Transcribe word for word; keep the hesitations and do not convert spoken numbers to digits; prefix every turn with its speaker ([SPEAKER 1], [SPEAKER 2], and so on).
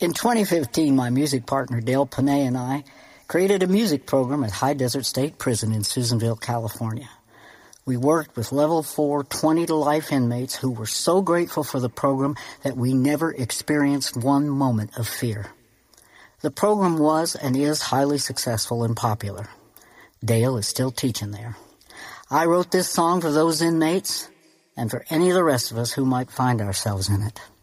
[SPEAKER 1] In twenty fifteen, my music partner Dale Panay and I created a music program at High Desert State Prison in Susanville, California. We worked with level four twenty to life inmates who were so grateful for the program that we never experienced one moment of fear. The program was and is highly successful and popular. Dale is still teaching there. I wrote this song for those inmates and for any of the rest of us who might find ourselves in it.